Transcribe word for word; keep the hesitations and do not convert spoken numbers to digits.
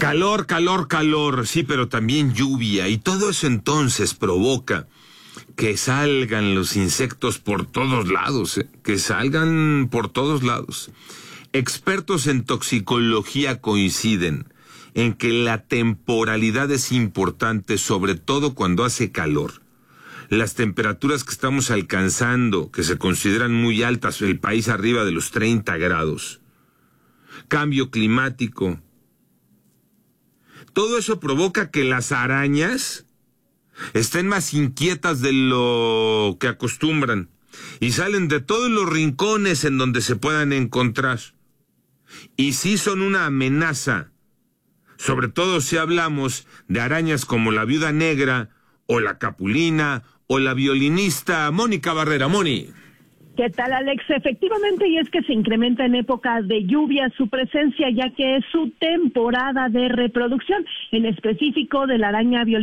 Calor, calor, calor, sí, pero también lluvia, y todo eso entonces provoca que salgan los insectos por todos lados, ¿eh? que salgan por todos lados. Expertos en toxicología coinciden en que la temporalidad es importante, sobre todo cuando hace calor. Las temperaturas que estamos alcanzando, que se consideran muy altas, el país arriba de los treinta grados. Cambio climático. Todo eso provoca que las arañas estén más inquietas de lo que acostumbran y salen de todos los rincones en donde se puedan encontrar. Y sí son una amenaza, sobre todo si hablamos de arañas como la viuda negra o la capulina o la violinista Mónica Barrera. Moni. ¿Qué tal, Alex? Efectivamente, y es que se incrementa en épocas de lluvia su presencia, ya que es su temporada de reproducción, en específico de la araña violinista.